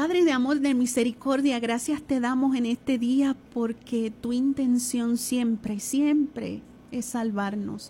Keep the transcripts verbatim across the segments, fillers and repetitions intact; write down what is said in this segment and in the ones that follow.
Padre de amor, de misericordia, gracias te damos en este día porque tu intención siempre, siempre es salvarnos.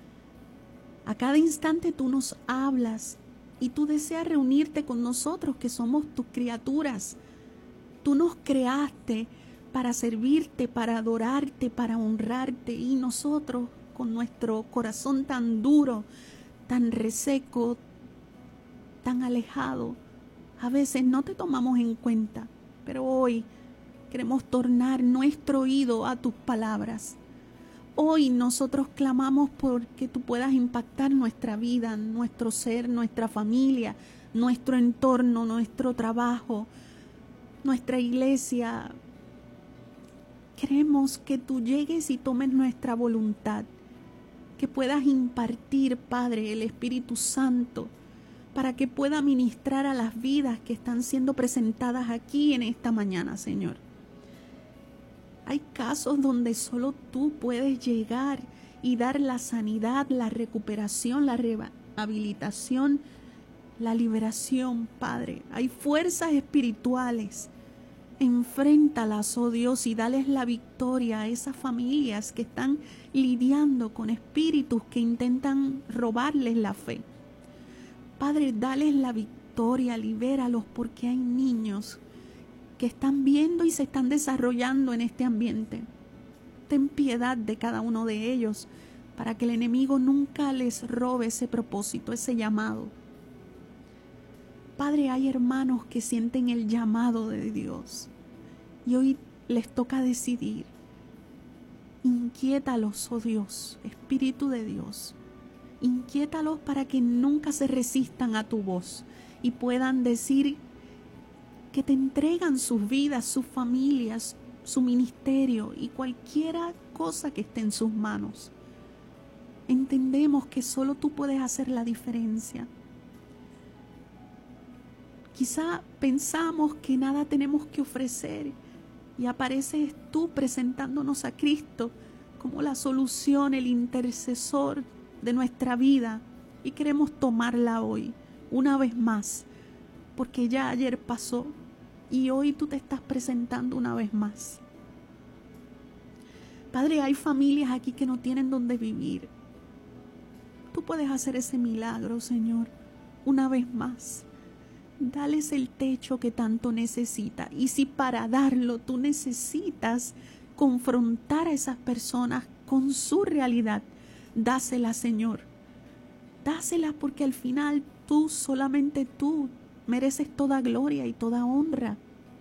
A cada instante tú nos hablas y tú deseas reunirte con nosotros que somos tus criaturas. Tú nos creaste para servirte, para adorarte, para honrarte, y nosotros con nuestro corazón tan duro, tan reseco, tan alejado, a veces no te tomamos en cuenta, pero hoy queremos tornar nuestro oído a tus palabras. Hoy nosotros clamamos porque tú puedas impactar nuestra vida, nuestro ser, nuestra familia, nuestro entorno, nuestro trabajo, nuestra iglesia. Queremos que tú llegues y tomes nuestra voluntad, que puedas impartir, Padre, el Espíritu Santo, para que pueda ministrar a las vidas que están siendo presentadas aquí en esta mañana, Señor. Hay casos donde solo tú puedes llegar y dar la sanidad, la recuperación, la rehabilitación, la liberación, Padre. Hay fuerzas espirituales. Enfréntalas, oh Dios, y dales la victoria a esas familias que están lidiando con espíritus que intentan robarles la fe. Padre, dales la victoria, libéralos, porque hay niños que están viendo y se están desarrollando en este ambiente. Ten piedad de cada uno de ellos para que el enemigo nunca les robe ese propósito, ese llamado. Padre, hay hermanos que sienten el llamado de Dios y hoy les toca decidir. Inquiétalos, oh Dios, Espíritu de Dios. Inquiétalos para que nunca se resistan a tu voz y puedan decir que te entregan sus vidas, sus familias, su ministerio y cualquier cosa que esté en sus manos. Entendemos que solo tú puedes hacer la diferencia. Quizá pensamos que nada tenemos que ofrecer y apareces tú presentándonos a Cristo como la solución, el intercesor de nuestra vida, y queremos tomarla hoy, una vez más, porque ya ayer pasó y hoy tú te estás presentando una vez más. Padre, hay familias aquí que no tienen dónde vivir. Tú puedes hacer ese milagro, Señor, una vez más. Dales el techo que tanto necesita, y si para darlo tú necesitas confrontar a esas personas con su realidad, dásela, Señor. Dásela, porque al final tú, solamente tú, mereces toda gloria y toda honra.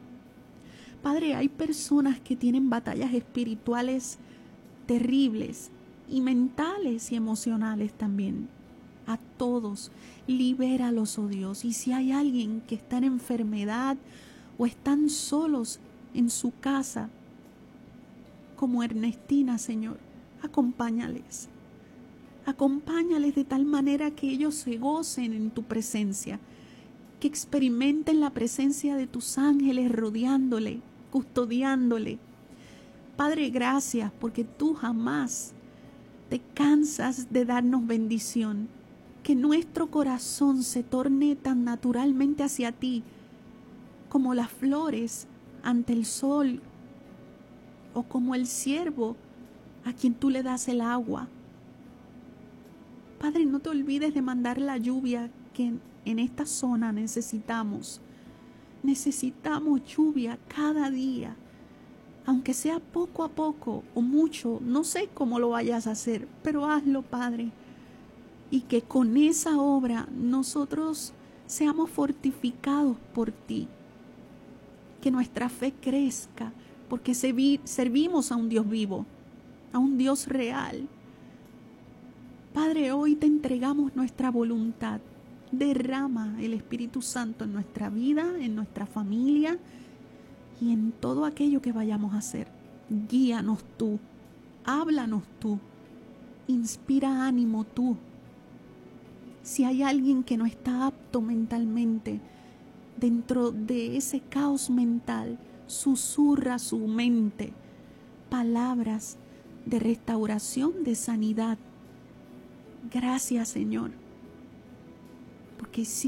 Padre, hay personas que tienen batallas espirituales terribles y mentales y emocionales también. A todos, libéralos, oh Dios. Y si hay alguien que está en enfermedad o están solos en su casa, como Ernestina, Señor, acompáñales. Acompáñales de tal manera que ellos se gocen en tu presencia, que experimenten la presencia de tus ángeles rodeándole, custodiándole. Padre, gracias, porque tú jamás te cansas de darnos bendición. Que nuestro corazón se torne tan naturalmente hacia ti como las flores ante el sol, o como el ciervo a quien tú le das el agua. Padre, no te olvides de mandar la lluvia que en esta zona necesitamos. Necesitamos lluvia cada día, aunque sea poco a poco o mucho. No sé cómo lo vayas a hacer, pero hazlo, Padre. Y que con esa obra nosotros seamos fortificados por ti. Que nuestra fe crezca, porque servimos a un Dios vivo, a un Dios real. Padre, hoy te entregamos nuestra voluntad. Derrama el Espíritu Santo en nuestra vida, en nuestra familia y en todo aquello que vayamos a hacer. Guíanos tú, háblanos tú, inspira ánimo tú. Si hay alguien que no está apto mentalmente, dentro de ese caos mental, susurra su mente palabras de restauración, de sanidad. Gracias, Señor, porque si